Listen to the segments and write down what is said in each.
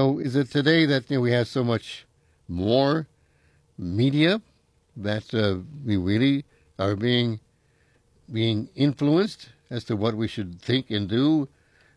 So is it today that we have so much more media that we really are being influenced as to what we should think and do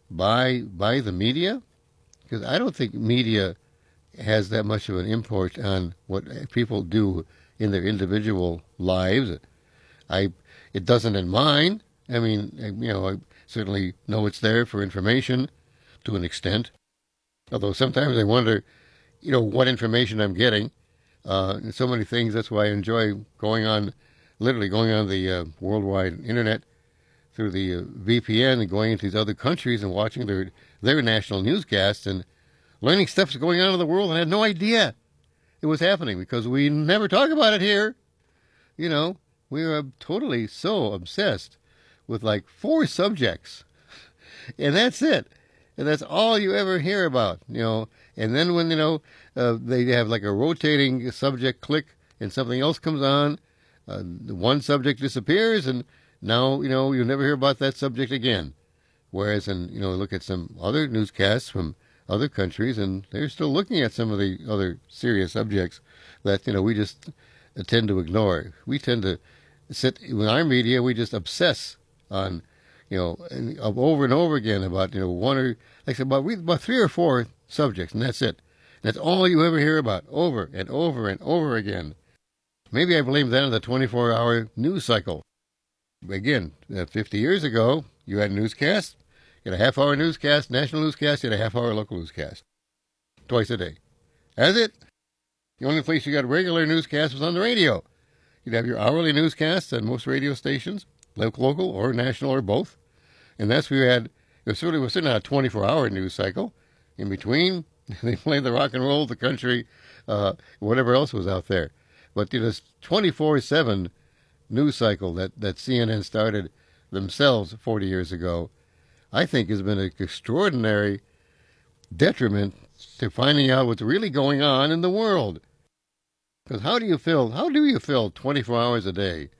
by the media? Because I don't think media has that much of an import on what people do in their individual lives. I It doesn't in mine. I mean, I certainly know it's there for information to an extent. Although sometimes I wonder, what information I'm getting. And so many things. That's why I enjoy literally going on the worldwide internet through the VPN and going into these other countries and watching their national newscasts and learning stuff's going on in the world, and I had no idea it was happening because we never talk about it here. We are totally so obsessed with like 4 subjects, and that's it. And that's all you ever hear about, And then when, they have like a rotating subject click and something else comes on, one subject disappears, and now, you'll never hear about that subject again. Whereas, look at some other newscasts from other countries, and they're still looking at some of the other serious subjects that, we just tend to ignore. We tend to sit, in our media, we just obsess on, over and over again about, one or, like I said, about 3 or 4 subjects, and that's it. That's all you ever hear about, over and over and over again. Maybe I blame that on the 24-hour news cycle. Again, 50 years ago, you had a newscast, you had a half-hour newscast, national newscast, you had a half-hour local newscast, twice a day. That's it. The only place you got regular newscasts was on the radio. You'd have your hourly newscasts on most radio stations, local or national or both. And that's where you had, it was certainly not a 24-hour news cycle. In between, they played the rock and roll, the country, whatever else was out there. But this 24/7 news cycle that CNN started themselves 40 years ago, I think has been an extraordinary detriment to finding out what's really going on in the world. Because how do you fill 24 hours a day?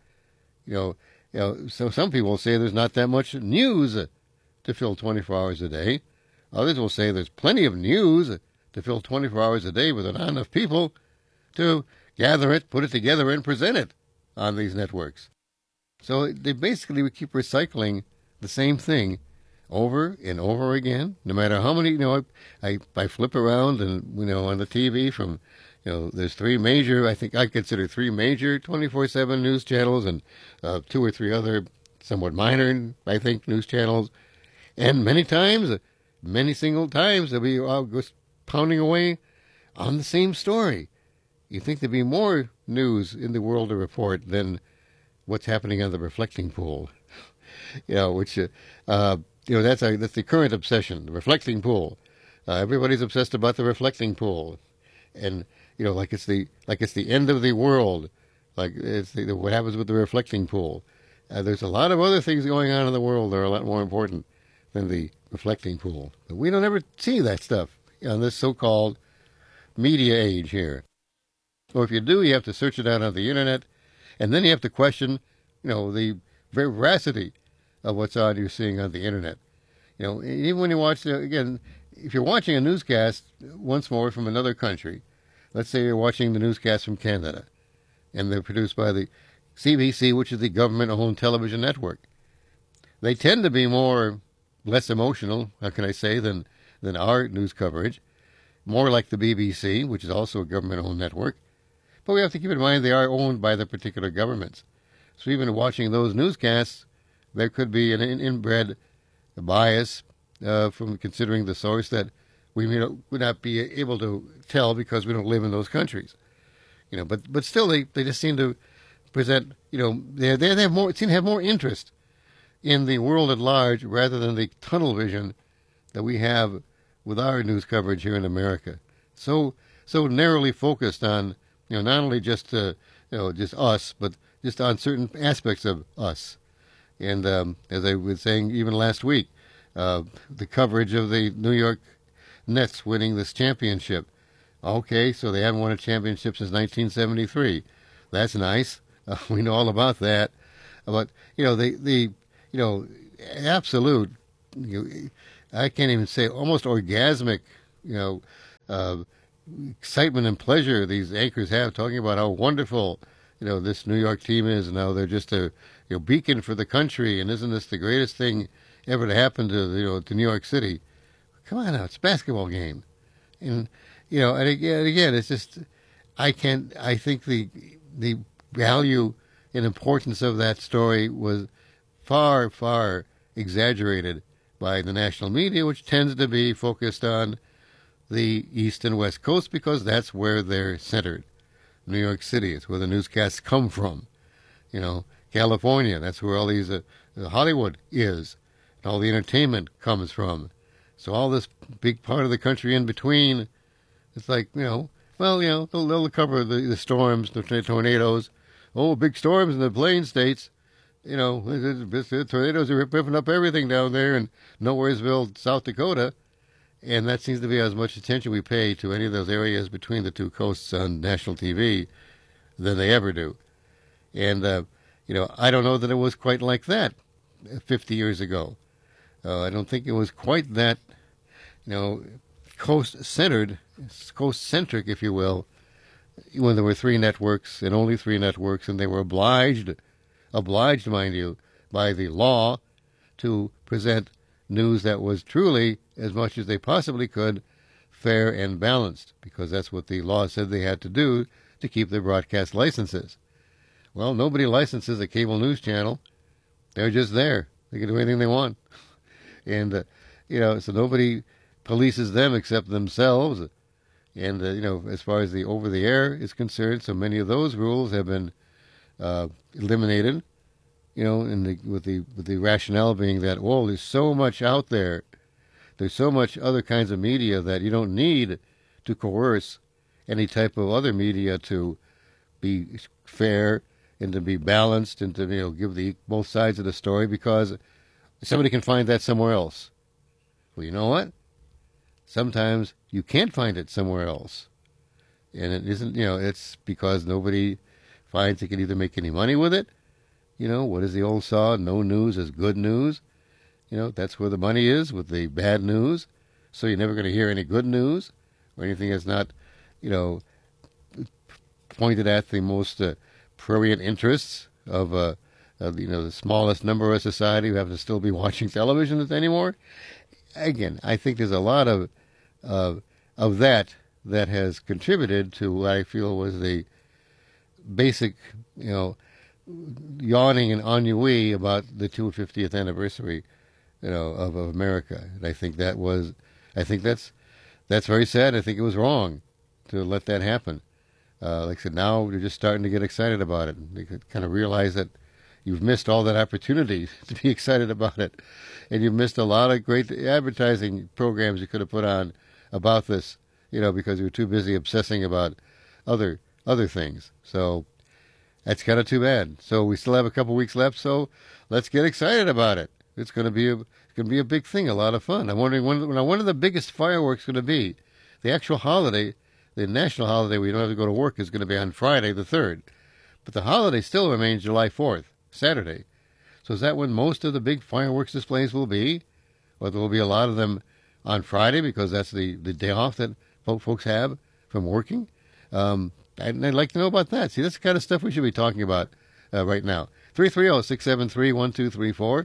So some people say there's not that much news to fill 24 hours a day. Others will say there's plenty of news to fill 24 hours a day, but there are not enough people to gather it, put it together, and present it on these networks. So we keep recycling the same thing over and over again, no matter how many, I flip around and, on the TV from, there's 3 major, I think I consider 3 major 24/7 news channels and 2 or 3 other somewhat minor, I think, news channels. And many single times, they'll be all just pounding away on the same story. You think there'd be more news in the world to report than what's happening on the reflecting pool, which, that's the current obsession, the reflecting pool. Everybody's obsessed about the reflecting pool, and like it's the end of the world, like it's what happens with the reflecting pool. There's a lot of other things going on in the world that are a lot more important than the reflecting pool, but we don't ever see that stuff on this so-called media age here. Or if you do, you have to search it out on the internet, and then you have to question, the veracity of what's you're seeing on the internet. Even when you watch, again, if you're watching a newscast, once more, from another country, let's say you're watching the newscast from Canada, and they're produced by the CBC, which is the government-owned television network. They tend to be less emotional, how can I say, than our news coverage, more like the BBC, which is also a government-owned network. But we have to keep in mind they are owned by the particular governments. So even watching those newscasts, there could be an inbred bias from considering the source that we would not be able to tell because we don't live in those countries. But still they just seem to present, they have more, seem to have more interest in the world at large rather than the tunnel vision that we have with our news coverage here in America. So narrowly focused on, not only just just us, but just on certain aspects of us. And as I was saying even last week, the coverage of the New York Nets winning this championship. Okay, so they haven't won a championship since 1973. That's nice. We know all about that. But the absolute, I can't even say, almost orgasmic, uh, excitement and pleasure these anchors have, talking about how wonderful this New York team is, and how they're just a beacon for the country, and isn't this the greatest thing ever to happen to New York City? Come on now, it's a basketball game, and and again, it's just I think the value and importance of that story was far, far exaggerated by the national media, which tends to be focused on the East and West Coast because that's where they're centered. New York City is where the newscasts come from. California, that's where all these Hollywood is, and all the entertainment comes from. So all this big part of the country in between, it's like, they'll cover the storms, the tornadoes. Oh, big storms in the Plain States. The tornadoes are ripping up everything down there in Nowheresville, South Dakota. And that seems to be as much attention we pay to any of those areas between the two coasts on national TV than they ever do. And, I don't know that it was quite like that 50 years ago. I don't think it was quite that, coast-centered, coast-centric, if you will, when there were three networks and only three networks, and they were obliged, mind you, by the law to present news that was truly, as much as they possibly could, fair and balanced, because that's what the law said they had to do to keep their broadcast licenses. Well, nobody licenses a cable news channel. They're just there. They can do anything they want. And, so nobody polices them except themselves. And, as far as the over-the-air is concerned, so many of those rules have been eliminated. With the rationale being that, there's so much out there. There's so much other kinds of media that you don't need to coerce any type of other media to be fair and to be balanced and to give both sides of the story, because somebody can find that somewhere else. Well, you know what? Sometimes you can't find it somewhere else, and it isn't. It's because nobody finds they can either make any money with it. What is the old saw? No news is good news. That's where the money is with the bad news. So you're never going to hear any good news or anything that's not, pointed at the most prurient interests of the smallest number of society who happen to still be watching television anymore. Again, I think there's a lot of that has contributed to what I feel was the basic, yawning and ennui about the 250th anniversary, of America. And I think that's very sad. I think it was wrong to let that happen. Like I said, now they're just starting to get excited about it. They could kind of realize that you've missed all that opportunity to be excited about it. And you've missed a lot of great advertising programs you could have put on about this, because you were too busy obsessing about other things. So that's kind of too bad. So we still have a couple weeks left, so let's get excited about it. It's going to be a big thing, a lot of fun. I'm wondering when of the biggest fireworks going to be. The actual holiday, the national holiday, we don't have to go to work, is going to be on Friday the 3rd. But the holiday still remains July 4th, Saturday. So is that when most of the big fireworks displays will be? Or there will be a lot of them on Friday because that's the day off that folks have from working? I'd like to know about that. See, that's the kind of stuff we should be talking about right now. 330-673-1234,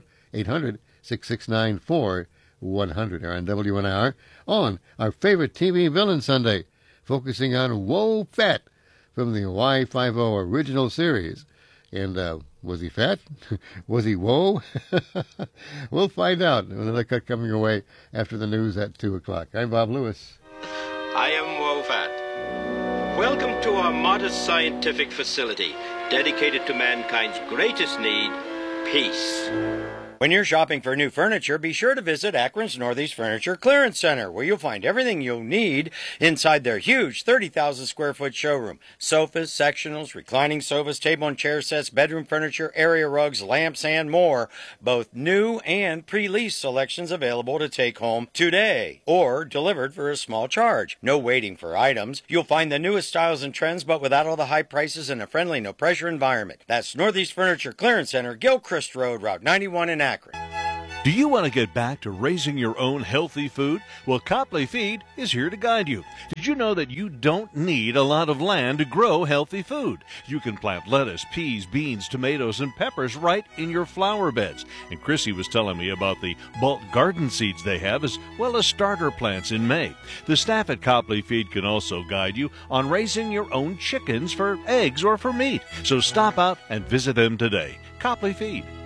800-669-4100 are on WNIR on our favorite TV villain Sunday, focusing on Woe Fat from the Y50 original series. And was he fat? Was he woe? We'll find out. Another cut coming your way after the news at 2 o'clock. I'm Bob Lewis. I am Woe Fat. Welcome to our modest scientific facility, dedicated to mankind's greatest need, peace. When you're shopping for new furniture, be sure to visit Akron's Northeast Furniture Clearance Center, where you'll find everything you'll need inside their huge 30,000 square foot showroom. Sofas, sectionals, reclining sofas, table and chair sets, bedroom furniture, area rugs, lamps, and more. Both new and pre-leased selections available to take home today or delivered for a small charge. No waiting for items. You'll find the newest styles and trends, but without all the high prices in a friendly, no-pressure environment. That's Northeast Furniture Clearance Center, Gilchrist Road, Route 91 in Akron. Do you want to get back to raising your own healthy food? Well, Copley Feed is here to guide you. Did you know that you don't need a lot of land to grow healthy food? You can plant lettuce, peas, beans, tomatoes, and peppers right in your flower beds. And Chrissy was telling me about the bulk garden seeds they have, as well as starter plants in May. The staff at Copley Feed can also guide you on raising your own chickens for eggs or for meat. So stop out and visit them today. Copley Feed.